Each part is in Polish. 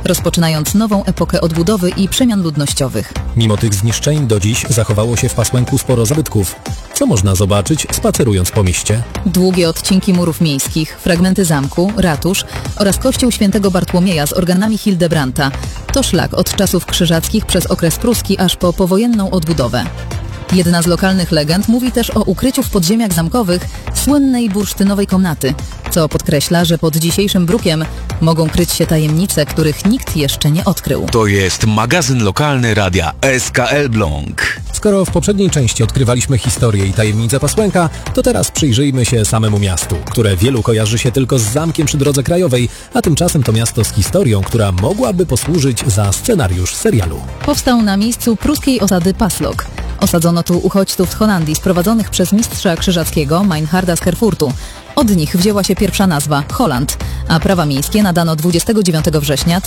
rozpoczynając nową epokę odbudowy i przemian ludnościowych. Mimo tych zniszczeń do dziś zachowało się w Pasłęku sporo zabytków. Co można zobaczyć, spacerując po mieście? Długie odcinki murów miejskich, fragmenty zamku, ratusz oraz kościół świętego Bartłomieja z organami Hildebrandta. To szlak od czasów krzyżackich przez okres pruski aż po powojenną odbudowę. Jedna z lokalnych legend mówi też o ukryciu w podziemiach zamkowych słynnej bursztynowej komnaty, co podkreśla, że pod dzisiejszym brukiem mogą kryć się tajemnice, których nikt jeszcze nie odkrył. To jest magazyn lokalny radia SK Elbląg. Skoro w poprzedniej części odkrywaliśmy historię i tajemnice Pasłęka, to teraz przyjrzyjmy się samemu miastu, które wielu kojarzy się tylko z zamkiem przy drodze krajowej, a tymczasem to miasto z historią, która mogłaby posłużyć za scenariusz serialu. Powstał na miejscu pruskiej osady Paslok. Osadzono tu uchodźców z Holandii sprowadzonych przez mistrza krzyżackiego Meinharda z Herfurtu. Od nich wzięła się pierwsza nazwa Holland, a prawa miejskie nadano 29 września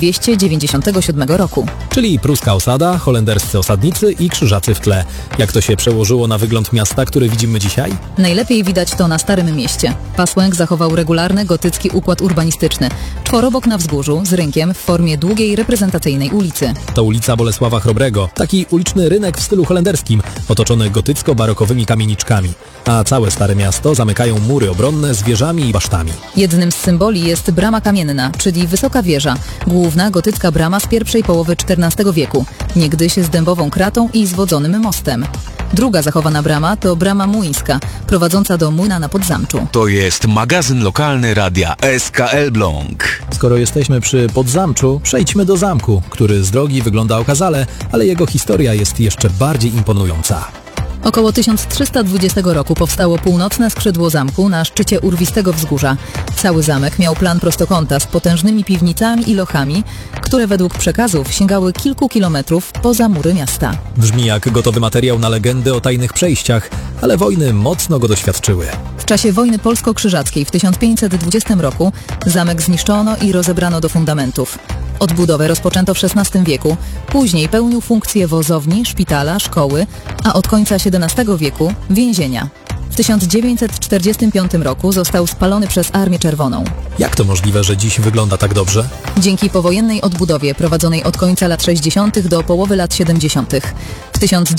1297 roku. Czyli pruska osada, holenderscy osadnicy i krzyżacy w tle. Jak to się przełożyło na wygląd miasta, który widzimy dzisiaj? Najlepiej widać to na Starym Mieście. Pasłęk zachował regularny gotycki układ urbanistyczny. Czworobok na wzgórzu z rynkiem w formie długiej, reprezentacyjnej ulicy. To ulica Bolesława Chrobrego, taki uliczny rynek w stylu holenderskim, otoczony gotycko-barokowymi kamieniczkami. A całe Stare Miasto zamykają mury obronne z wieżami i basztami. Jednym z symboli jest brama kamienna, czyli wysoka wieża, główna gotycka brama z pierwszej połowy XIV wieku, niegdyś z dębową kratą i zwodzonym mostem. Druga zachowana brama to brama młyńska, prowadząca do młyna na Podzamczu. To jest magazyn lokalny radia SK Elbląg. Skoro jesteśmy przy Podzamczu, przejdźmy do zamku, który z drogi wygląda okazale, ale jego historia jest jeszcze bardziej imponująca. Około 1320 roku powstało północne skrzydło zamku na szczycie urwistego wzgórza. Cały zamek miał plan prostokąta z potężnymi piwnicami i lochami, które według przekazów sięgały kilku kilometrów poza mury miasta. Brzmi jak gotowy materiał na legendy o tajnych przejściach, ale wojny mocno go doświadczyły. W czasie wojny polsko-krzyżackiej w 1520 roku zamek zniszczono i rozebrano do fundamentów. Odbudowę rozpoczęto w XVI wieku, później pełnił funkcję wozowni, szpitala, szkoły, a od końca XVII wieku więzienia. W 1945 roku został spalony przez Armię Czerwoną. Jak to możliwe, że dziś wygląda tak dobrze? Dzięki powojennej odbudowie prowadzonej od końca lat 60. do połowy lat 70. W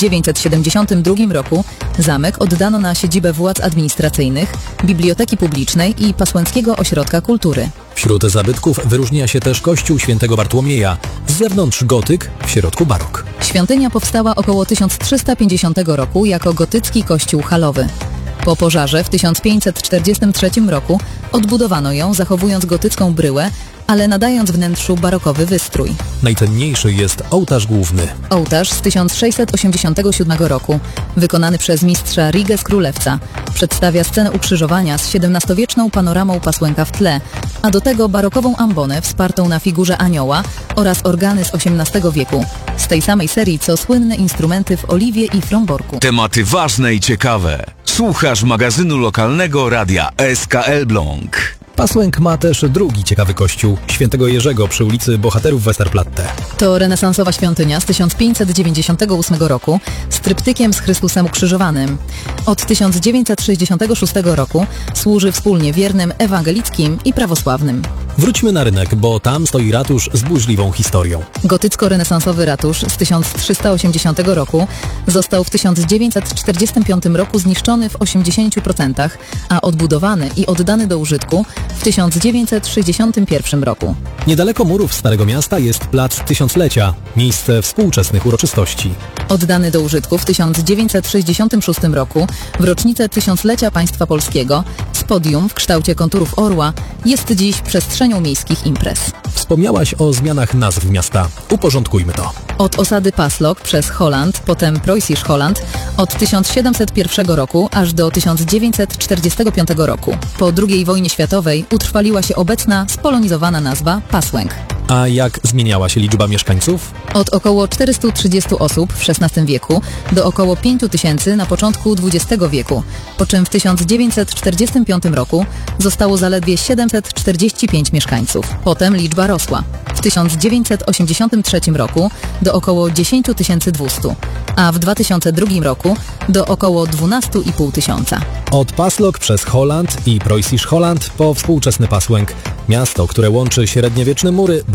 1972 roku zamek oddano na siedzibę władz administracyjnych, biblioteki publicznej i Pasłęckiego Ośrodka Kultury. Wśród zabytków wyróżnia się też kościół świętego Bartłomieja, z zewnątrz gotyk, w środku barok. Świątynia powstała około 1350 roku jako gotycki kościół halowy. Po pożarze w 1543 roku odbudowano ją, zachowując gotycką bryłę, ale nadając wnętrzu barokowy wystrój. Najcenniejszy jest ołtarz główny. Ołtarz z 1687 roku, wykonany przez mistrza Rigę z Królewca, przedstawia scenę ukrzyżowania z XVII-wieczną panoramą Pasłęka w tle, a do tego barokową ambonę wspartą na figurze anioła oraz organy z XVIII wieku, z tej samej serii co słynne instrumenty w oliwie i fromborku. Tematy ważne i ciekawe. Słuchasz magazynu lokalnego radia SK Elbląg. Pasłęk ma też drugi ciekawy kościół, świętego Jerzego przy ulicy Bohaterów Westerplatte. To renesansowa świątynia z 1598 roku z tryptykiem z Chrystusem ukrzyżowanym. Od 1966 roku służy wspólnie wiernym ewangelickim i prawosławnym. Wróćmy na rynek, bo tam stoi ratusz z burzliwą historią. Gotycko-renesansowy ratusz z 1380 roku został w 1945 roku zniszczony w 80%, a odbudowany i oddany do użytku w 1961 roku. Niedaleko murów Starego Miasta jest Plac Tysiąclecia, miejsce współczesnych uroczystości. Oddany do użytku w 1966 roku w rocznicę tysiąclecia państwa polskiego z podium w kształcie konturów orła jest dziś przestrzenią miejskich imprez. Wspomniałaś o zmianach nazw miasta. Uporządkujmy to. Od osady Paslok przez Holland, potem Preußisch Holland od 1701 roku aż do 1945 roku. Po II wojnie światowej utrwaliła się obecna spolonizowana nazwa Pasłęk. A jak zmieniała się liczba mieszkańców? Od około 430 osób w XVI wieku do około 5000 na początku XX wieku, po czym w 1945 roku zostało zaledwie 745 mieszkańców. Potem liczba rosła. W 1983 roku do około 10 200, a w 2002 roku do około 12 500. Od Paslok przez Holland i Preußisch Holland po współczesny Pasłęk. Miasto, które łączy średniowieczne mury,